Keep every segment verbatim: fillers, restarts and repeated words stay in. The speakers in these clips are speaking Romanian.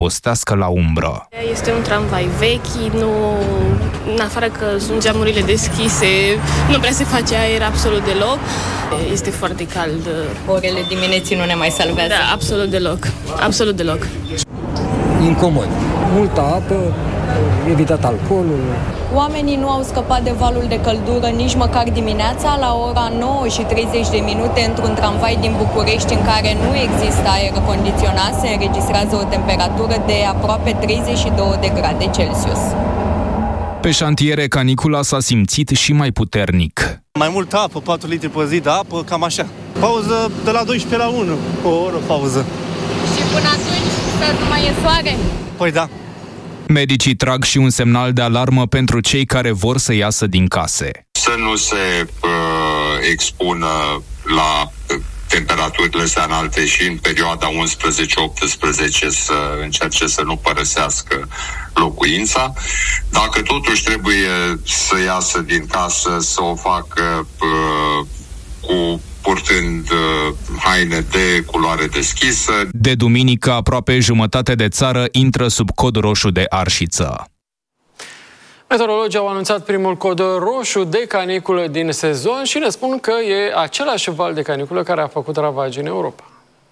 adăpostească la umbră. Este un tramvai vechi, nu, în afară că sunt geamurile deschise, nu prea se face aer absolut deloc. Este foarte cald. Orele dimineții nu ne mai salvează. Da, absolut deloc. Absolut deloc. Incomod. Multă apă, evitat alcoolul. Oamenii nu au scăpat de valul de căldură nici măcar dimineața. La ora nouă și treizeci de minute, într-un tramvai din București în care nu există aer condiționat, se înregistrează o temperatură de aproape treizeci și două de grade Celsius. Pe șantiere, canicula s-a simțit și mai puternic. Mai multă apă, patru litri pe zi de apă, cam așa. Pauză de la doisprezece la unu, o oră pauză. Și până atunci, sper nu mai e soare? Păi da. Medicii trag și un semnal de alarmă pentru cei care vor să iasă din case. Să nu se uh, expună la temperaturile astea înalte și în perioada unsprezece optsprezece să încerce să nu părăsească locuința. Dacă totuși trebuie să iasă din casă, să o facă uh, cu purtând uh, haine de culoare deschisă. De duminică, aproape jumătate de țară intră sub cod roșu de arșiță. Meteorologii au anunțat primul cod roșu de caniculă din sezon și ne spun că e același val de caniculă care a făcut ravagii în Europa.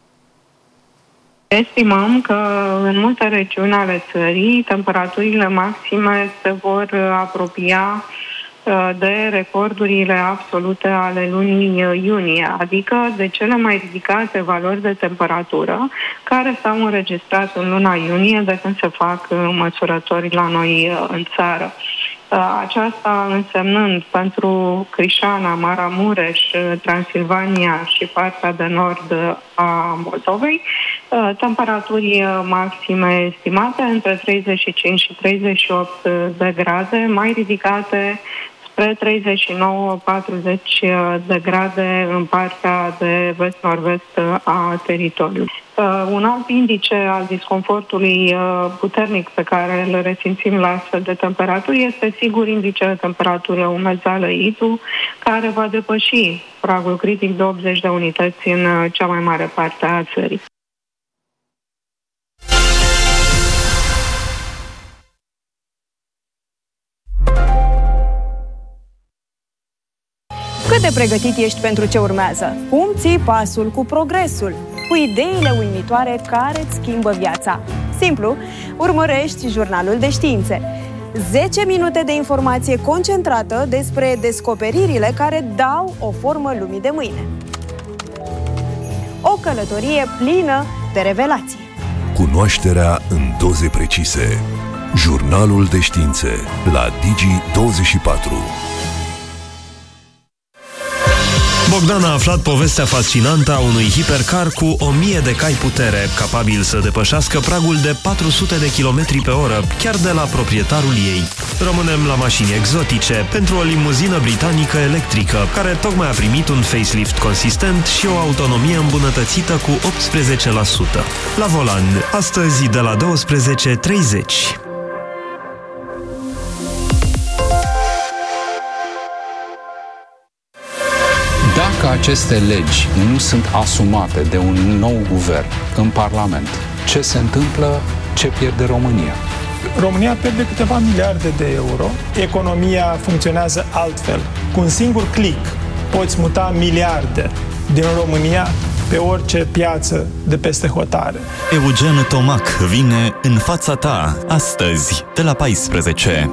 Estimăm că în multe regiuni ale țării temperaturile maxime se vor apropia de recordurile absolute ale lunii iunie, adică de cele mai ridicate valori de temperatură care s-au înregistrat în luna iunie de când se fac măsurători la noi în țară. Aceasta însemnând pentru Crișana, Maramureș, Transilvania și partea de nord a Moldovei temperaturi maxime estimate între treizeci și cinci și treizeci și opt de grade, mai ridicate spre treizeci și nouă patruzeci de grade în partea de vest-nord-vest a teritoriului. Uh, un alt indice al disconfortului uh, puternic pe care îl resimțim la astfel de temperaturi este sigur indicele temperaturii umezală I T U, care va depăși pragul critic de optzeci de unități în uh, cea mai mare parte a țării. Cât de pregătit ești pentru ce urmează? Cum ții pasul cu progresul? Cu ideile uimitoare care îți schimbă viața? Simplu, urmărești Jurnalul de Științe. zece minute de informație concentrată despre descoperirile care dau o formă lumii de mâine. O călătorie plină de revelații. Cunoașterea în doze precise. Jurnalul de Științe la Digi douăzeci și patru. Bogdan a aflat povestea fascinantă a unui hipercar cu o mie de cai putere, capabil să depășească pragul de patru sute de kilometri pe oră, chiar de la proprietarul ei. Rămânem la mașini exotice, pentru o limuzină britanică electrică, care tocmai a primit un facelift consistent și o autonomie îmbunătățită cu optsprezece la sută. La volan, astăzi de la douăsprezece treizeci. Dacă aceste legi nu sunt asumate de un nou guvern în Parlament, ce se întâmplă, ce pierde România? România pierde câteva miliarde de euro, economia funcționează altfel. Cu un singur click poți muta miliarde din România pe orice piață de peste hotare. Eugen Tomac vine în fața ta astăzi de la paisprezece.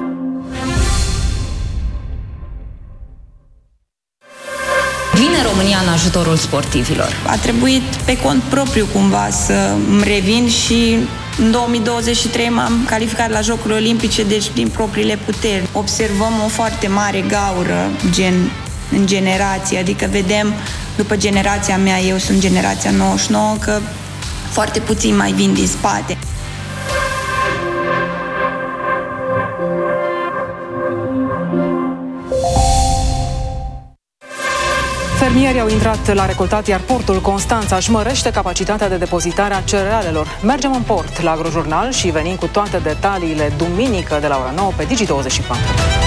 Vine România în ajutorul sportivilor. A trebuit pe cont propriu cumva să îmi revin și în două mii douăzeci și trei m-am calificat la Jocurile Olimpice, deci din propriile puteri. Observăm o foarte mare gaură gen, în generație, adică vedem după generația mea, eu sunt generația nouăzeci și nouă, că foarte puțini mai vin din spate. Fermierii au intrat la recoltat, iar portul Constanța își mărește capacitatea de depozitare a cerealelor. Mergem în port la Agrojurnal și venim cu toate detaliile duminică de la ora nouă pe Digi douăzeci și patru.